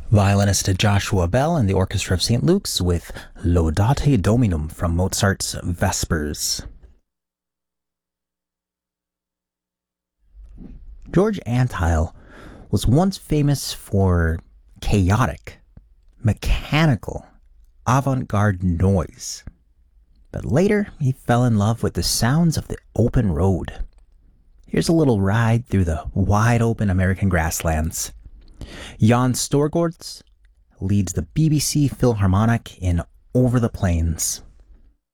Violinist Joshua Bell and the Orchestra of St. Luke's with Laudate Dominum from Mozart's Vespers. George Antheil was once famous for chaotic, mechanical, avant-garde noise. But later, he fell in love with the sounds of the open road. Here's a little ride through the wide-open American grasslands. Jan Storgårds leads the BBC Philharmonic in Over the Plains.